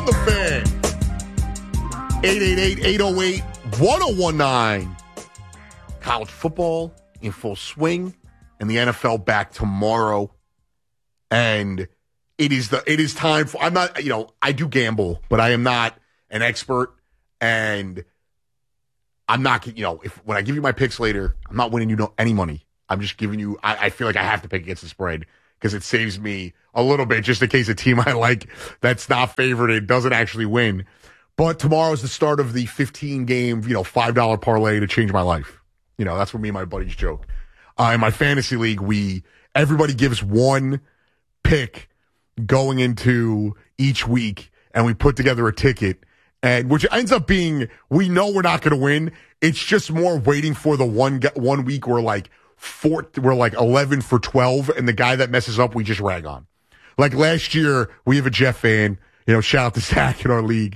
on the Fan. 888-808-1019. College football in full swing, and the NFL back tomorrow. And it is time for, I'm not, I do gamble, but I am not an expert, and I'm not, when I give you my picks later, I'm not winning you any money. I'm just giving you, I feel like I have to pick against the spread because it saves me a little bit just in case a team I like that's not favored and doesn't actually win. But tomorrow is the start of the 15-game, $5 parlay to change my life. That's what me and my buddies joke. In my fantasy league, everybody gives one pick going into each week, and we put together a ticket, and which ends up being, we know we're not going to win. It's just more waiting for the one week we're like 11 for 12, and the guy that messes up, we just rag on. Like last year, we have a Jeff fan, shout out to Zach in our league.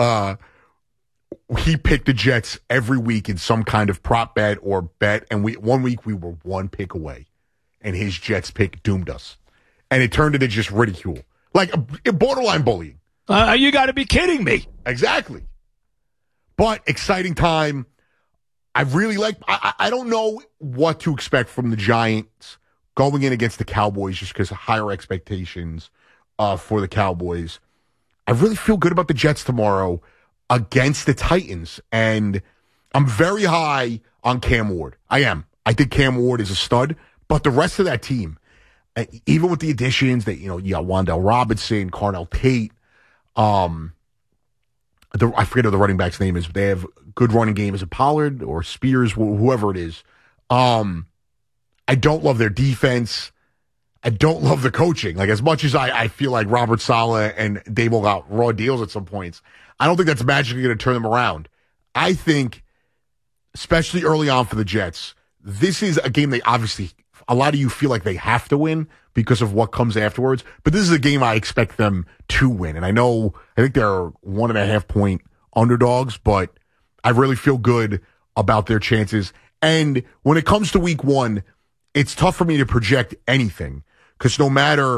He picked the Jets every week in some kind of prop bet or bet, and one week we were one pick away, and his Jets pick doomed us. And it turned into just ridicule. Like borderline bullying. You got to be kidding me. Exactly. But exciting time. I really I don't know what to expect from the Giants going in against the Cowboys just because of higher expectations for the Cowboys. I really feel good about the Jets tomorrow against the Titans. And I'm very high on Cam Ward. I am. I think Cam Ward is a stud. But the rest of that team, even with the additions that, you got Wan'Dale Robinson, Carnell Tate, I forget what the running back's name is, but they have good running game. Is it Pollard or Spears, whoever it is? I don't love their defense. I don't love the coaching. Like, as much as I feel like Robert Saleh and Dable got raw deals at some points, I don't think that's magically going to turn them around. I think, especially early on for the Jets, this is a game they obviously, a lot of you feel like they have to win because of what comes afterwards. But this is a game I expect them to win. And I think they're 1.5 point underdogs, but I really feel good about their chances. And when it comes to week one, it's tough for me to project anything because no matter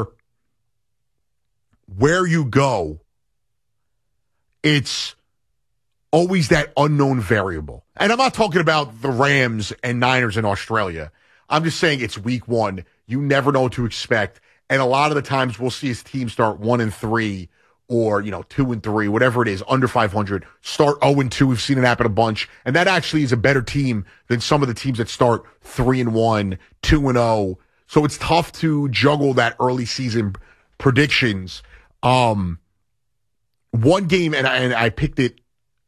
where you go, it's always that unknown variable. And I'm not talking about the Rams and Niners in Australia. I'm just saying it's week one. You never know what to expect. And a lot of the times we'll see his team start 1-3 or, 2-3, whatever it is, under 500, start 0-2. We've seen it happen a bunch. And that actually is a better team than some of the teams that start 3-1, 2-0. So it's tough to juggle that early season predictions. One game, and I picked it,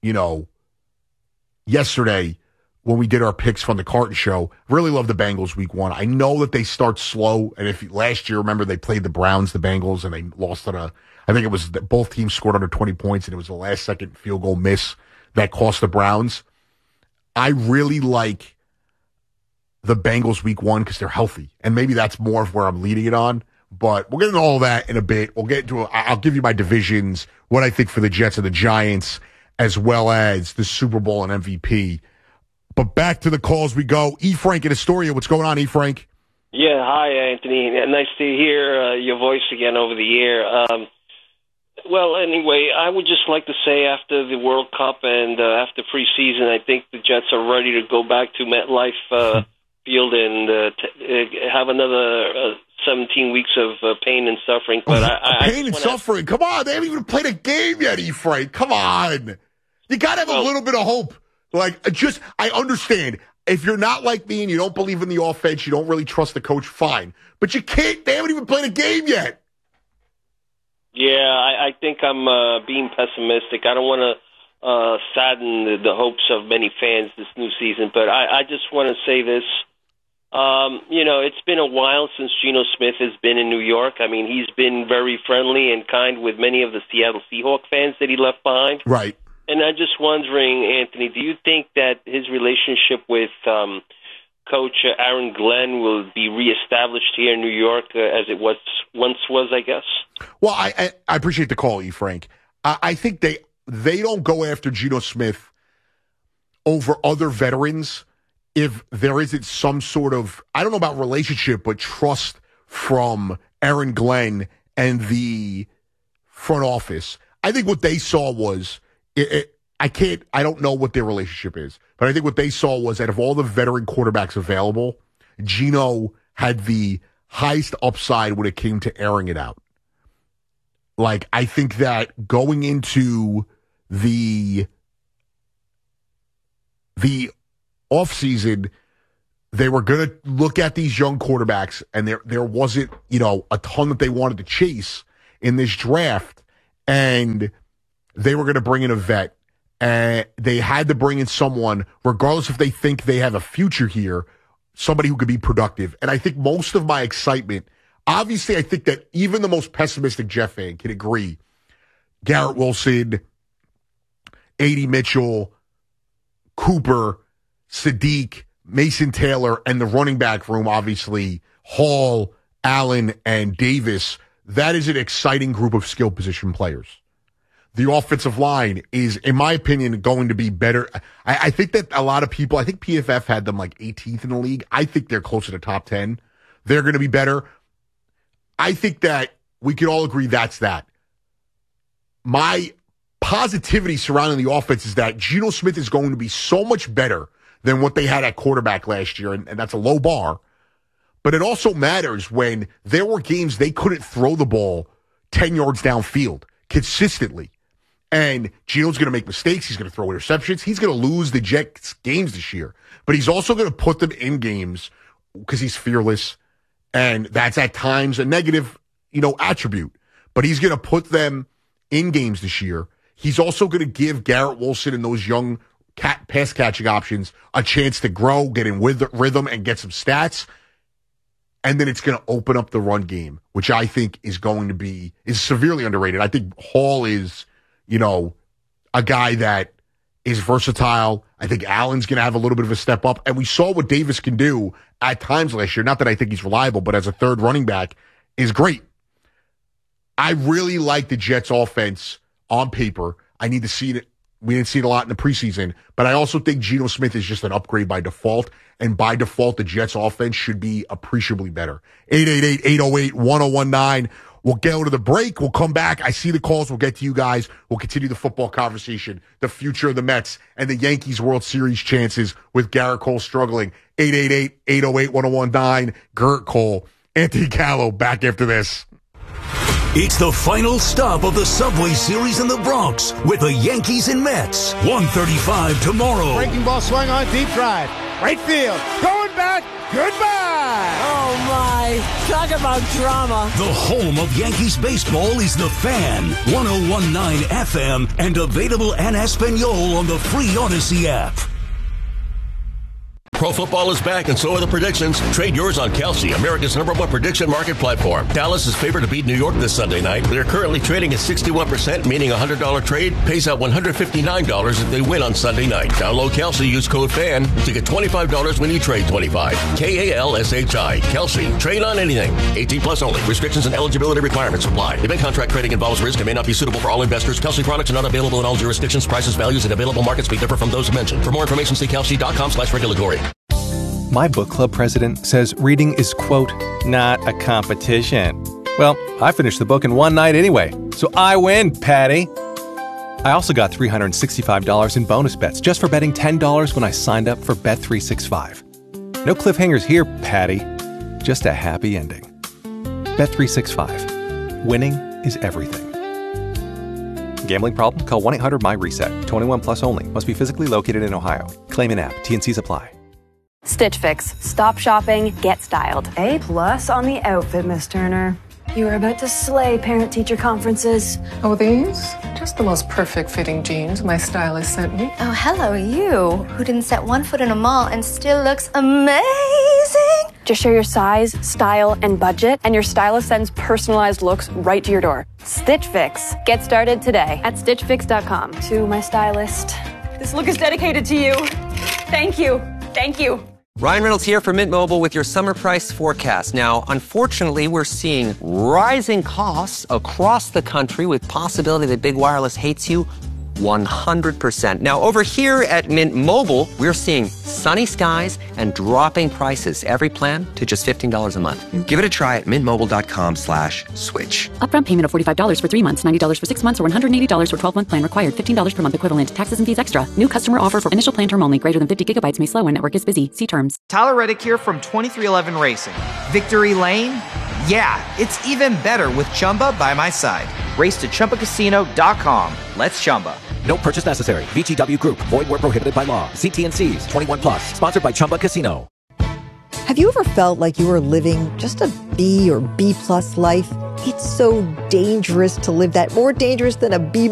yesterday when we did our picks from the Carton Show. Really love the Bengals week one. I know that they start slow, and if last year, remember, they played the Browns, the Bengals, and they lost on I think it was that both teams scored under 20 points, and it was the last-second field goal miss that cost the Browns. I really like the Bengals week one because they're healthy, and maybe that's more of where I'm leading it on. But we'll get into all that in a bit. We'll get into I'll give you my divisions, what I think for the Jets and the Giants, as well as the Super Bowl and MVP. But back to the calls we go. E. Frank in Astoria. What's going on, E. Frank? Yeah, hi, Anthony. Nice to hear your voice again over the air. Well, anyway, I would just like to say after the World Cup and after preseason, I think the Jets are ready to go back to MetLife Field and have another 17 weeks of pain and suffering. But pain and suffering? Come on, they haven't even played a game yet, E. Frank. Come on. You got to have a little bit of hope. I understand. If you're not like me and you don't believe in the offense, you don't really trust the coach, fine. But you can't. They haven't even played a game yet. Yeah, I think I'm being pessimistic. I don't want to sadden the hopes of many fans this new season, but I just want to say this. It's been a while since Geno Smith has been in New York. I mean, he's been very friendly and kind with many of the Seattle Seahawks fans that he left behind. Right. And I'm just wondering, Anthony, do you think that his relationship with Coach Aaron Glenn will be reestablished here in New York as it once was, I guess? Well, I appreciate the call, E. Frank. I think they don't go after Geno Smith over other veterans if there isn't some sort of, I don't know about relationship, but trust from Aaron Glenn and the front office. I think what they saw was, I don't know what their relationship is, but I think what they saw was that of all the veteran quarterbacks available, Geno had the highest upside when it came to airing it out. Like, I think that going into the offseason, they were going to look at these young quarterbacks, and there wasn't, a ton that they wanted to chase in this draft, and they were going to bring in a vet, and they had to bring in someone, regardless if they think they have a future here, somebody who could be productive. And I think most of my excitement, obviously, I think that even the most pessimistic Jet fan can agree, Garrett Wilson, A.D. Mitchell, Cooper, Sadiq, Mason Taylor, and the running back room, obviously, Hall, Allen, and Davis, that is an exciting group of skill position players. The offensive line is, in my opinion, going to be better. I think that a lot of people, I think PFF had them like 18th in the league. I think they're closer to top 10. They're going to be better. I think that we could all agree that's that. My positivity surrounding the offense is that Geno Smith is going to be so much better than what they had at quarterback last year, and that's a low bar. But it also matters when there were games they couldn't throw the ball 10 yards downfield consistently. And Geno's going to make mistakes. He's going to throw interceptions. He's going to lose the Jets games this year. But he's also going to put them in games because he's fearless. And that's at times a negative, attribute. But he's going to put them in games this year. He's also going to give Garrett Wilson and those young pass catching options a chance to grow, get in with rhythm, and get some stats. And then it's going to open up the run game, which I think is severely underrated. I think Hall is, a guy that is versatile. I think Allen's going to have a little bit of a step up. And we saw what Davis can do at times last year. Not that I think he's reliable, but as a third running back is great. I really like the Jets offense on paper. I need to see it. We didn't see it a lot in the preseason, but I also think Geno Smith is just an upgrade by default. And by default, the Jets offense should be appreciably better. 888-808-1019. We'll go to the break. We'll come back. I see the calls. We'll get to you guys. We'll continue the football conversation, the future of the Mets, and the Yankees World Series chances with Garrett Cole struggling. 888-808-1019. Garrett Cole, Anthony Gallo, back after this. It's the final stop of the Subway Series in the Bronx with the Yankees and Mets. 1:35 tomorrow. Breaking ball swung on, deep drive. Right field. Going back. Goodbye. Oh, my. Talk about drama. The home of Yankees baseball is The Fan. 101.9 FM and available en Espanol on the free Odyssey app. Pro football is back, and so are the predictions. Trade yours on Kalshi, America's #1 prediction market platform. Dallas is favored to beat New York this Sunday night. They're currently trading at 61%, meaning a $100 trade pays out $159 if they win on Sunday night. Download Kalshi, use code FAN to get $25 when you trade $25. KALSHI. Kalshi. Trade on anything. 18 plus only. Restrictions and eligibility requirements apply. Event contract trading involves risk and may not be suitable for all investors. Kalshi products are not available in all jurisdictions. Prices, values, and available markets may differ from those mentioned. For more information, see kalshi.com/regulatory. My book club president says reading is, quote, not a competition. Well, I finished the book in one night anyway, so I win, Patty. I also got $365 in bonus bets just for betting $10 when I signed up for Bet365. No cliffhangers here, Patty. Just a happy ending. Bet365. Winning is everything. Gambling problem? Call 1-800-MY-RESET. 21 plus only. Must be physically located in Ohio. Claim in app. T&Cs apply. Stitch Fix. Stop shopping, get styled. A+ on the outfit, Miss Turner. You were about to slay parent-teacher conferences. Oh, these? Just the most perfect fitting jeans my stylist sent me. Oh, hello, you, who didn't set one foot in a mall and still looks amazing. Just share your size, style, and budget, and your stylist sends personalized looks right to your door. Stitch Fix. Get started today at StitchFix.com. To my stylist. This look is dedicated to you. Thank you. Thank you. Ryan Reynolds here from Mint Mobile with your summer price forecast. Now, unfortunately, we're seeing rising costs across the country with possibility that big wireless hates you 100%. Now, over here at Mint Mobile, we're seeing sunny skies and dropping prices. Every plan to just $15 a month. Give it a try at mintmobile.com/switch. Upfront payment of $45 for 3 months, $90 for 6 months, or $180 for 12-month plan required. $15 per month equivalent. Taxes and fees extra. New customer offer for initial plan term only. Greater than 50 gigabytes may slow when network is busy. See terms. Tyler Reddick here from 2311 Racing. Victory Lane? Yeah, it's even better with Chumba by my side. Race to ChumbaCasino.com. Let's Chumba. No purchase necessary. VGW Group. Void where prohibited by law. See T&Cs. 21 plus. Sponsored by Chumba Casino. Have you ever felt like you were living just a B or B plus life? It's so dangerous to live that. More dangerous than a B